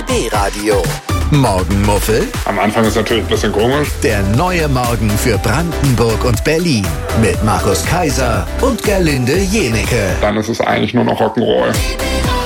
RBB-Radio. Morgenmuffel. Am Anfang ist natürlich ein bisschen komisch. Der neue Morgen für Brandenburg und Berlin. Mit Markus Kaiser und Gerlinde Jenecke. Dann ist es eigentlich nur noch Rock'n'Roll.